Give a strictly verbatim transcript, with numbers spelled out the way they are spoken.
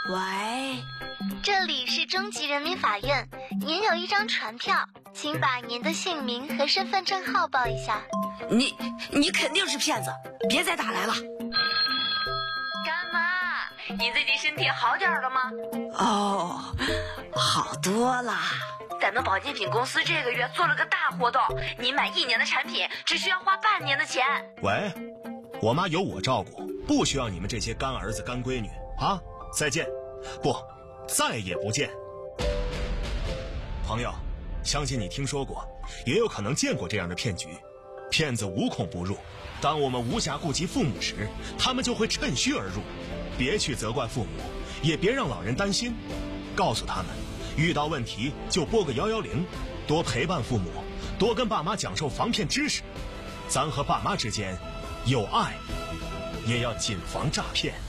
喂， 这里是中级人民法院，您有一张传票，请把您的姓名和身份证号报一下。 你你肯定是骗子，别再打来了。 干妈，你最近身体好点了吗？ 哦，好多啦。 咱们保健品公司这个月做了个大活动，你买一年的产品只需要花半年的钱。 喂，我妈有我照顾，不需要你们这些干儿子干闺女啊！再见，不，再也不见。朋友，相信你听说过，也有可能见过这样的骗局。骗子无孔不入，当我们无暇顾及父母时，他们就会趁虚而入。别去责怪父母，也别让老人担心，告诉他们，遇到问题就拨个幺幺零，多陪伴父母，多跟爸妈讲授防骗知识。咱和爸妈之间有爱，也要谨防诈骗。